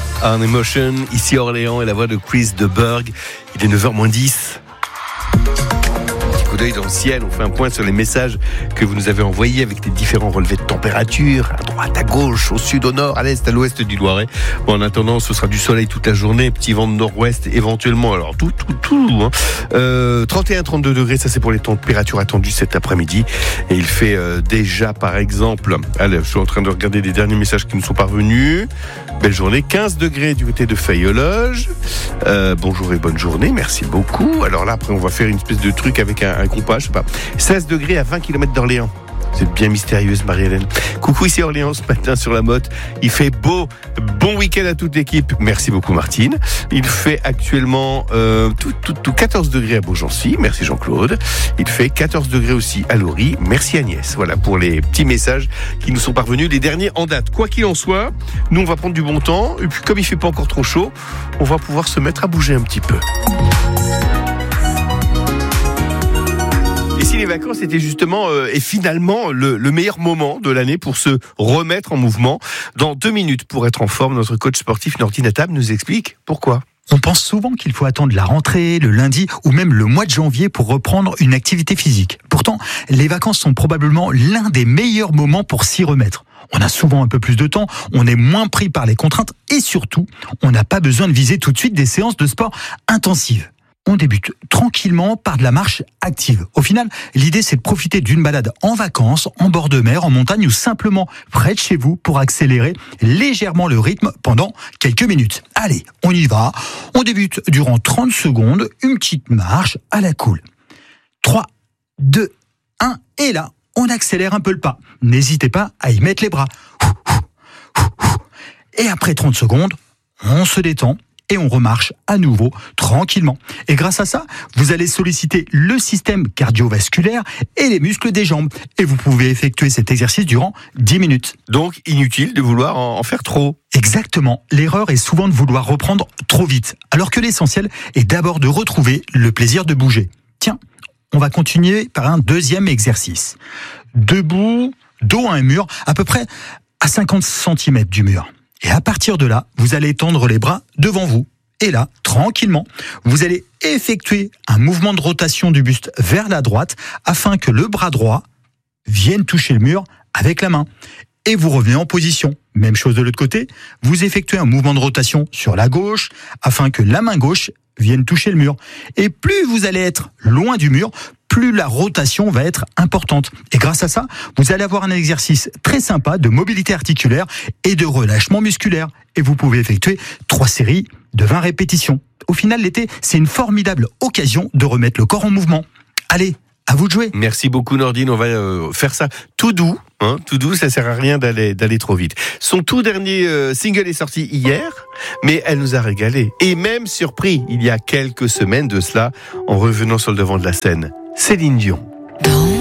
On Emotion, ici Orléans et la voix de Chris de Burgh. Il est 9h-10. Petit coup d'œil dans le ciel, on fait un point sur les messages que vous nous avez envoyés avec les différents relevés de température, à droite, à gauche, au sud, au nord, à l'est, à l'ouest du Loiret. Bon, en attendant, ce sera du soleil toute la journée, petit vent de nord-ouest éventuellement, alors tout, 31-32 degrés, ça c'est pour les températures attendues cet après-midi. Et il fait déjà, par exemple, allez, je suis en train de regarder les derniers messages qui nous sont parvenus. Belle journée, 15 degrés du côté de Fayologe. Bonjour et bonne journée, merci beaucoup. Alors là, après, on va faire une espèce de truc avec un compas, je sais pas. 16 degrés à 20 km d'Orléans. Vous êtes bien mystérieuse, Marie-Hélène. Coucou, ici Orléans, ce matin sur la Motte. Il fait beau. Bon week-end à toute l'équipe. Merci beaucoup, Martine. Il fait actuellement 14 degrés à Beaugency. Merci, Jean-Claude. Il fait 14 degrés aussi à Laurie. Merci, Agnès. Voilà pour les petits messages qui nous sont parvenus, les derniers en date. Quoi qu'il en soit, nous, on va prendre du bon temps. Et puis, comme il fait pas encore trop chaud, on va pouvoir se mettre à bouger un petit peu. Et si les vacances étaient justement et finalement le meilleur moment de l'année pour se remettre en mouvement? Dans 2 minutes, pour être en forme, notre coach sportif Nordine Attab nous explique pourquoi. On pense souvent qu'il faut attendre la rentrée, le lundi ou même le mois de janvier pour reprendre une activité physique. Pourtant, les vacances sont probablement l'un des meilleurs moments pour s'y remettre. On a souvent un peu plus de temps, on est moins pris par les contraintes et surtout, on n'a pas besoin de viser tout de suite des séances de sport intensives. On débute tranquillement par de la marche active. Au final, l'idée c'est de profiter d'une balade en vacances, en bord de mer, en montagne ou simplement près de chez vous pour accélérer légèrement le rythme pendant quelques minutes. Allez, on y va. On débute durant 30 secondes, une petite marche à la cool. 3, 2, 1 et là, on accélère un peu le pas. N'hésitez pas à y mettre les bras. Et après 30 secondes, on se détend. Et on remarche à nouveau tranquillement. Et grâce à ça, vous allez solliciter le système cardiovasculaire et les muscles des jambes. Et vous pouvez effectuer cet exercice durant 10 minutes. Donc, inutile de vouloir en faire trop. Exactement. L'erreur est souvent de vouloir reprendre trop vite. Alors que l'essentiel est d'abord de retrouver le plaisir de bouger. Tiens, on va continuer par un deuxième exercice. Debout, dos à un mur, à peu près à 50 cm du mur. Et à partir de là, vous allez tendre les bras devant vous. Et là, tranquillement, vous allez effectuer un mouvement de rotation du buste vers la droite afin que le bras droit vienne toucher le mur avec la main. Et vous revenez en position. Même chose de l'autre côté, vous effectuez un mouvement de rotation sur la gauche afin que la main gauche vienne toucher le mur. Et plus vous allez être loin du mur, plus la rotation va être importante. Et grâce à ça, vous allez avoir un exercice très sympa de mobilité articulaire et de relâchement musculaire. Et vous pouvez effectuer 3 séries de 20 répétitions. Au final, l'été, c'est une formidable occasion de remettre le corps en mouvement. Allez, à vous de jouer. Merci beaucoup Nordine, on va faire ça tout doux. Tout doux, ça sert à rien d'aller trop vite. Son tout dernier single est sorti hier, mais elle nous a régalé. Et même surpris, il y a quelques semaines de cela, en revenant sur le devant de la scène. Céline Dion.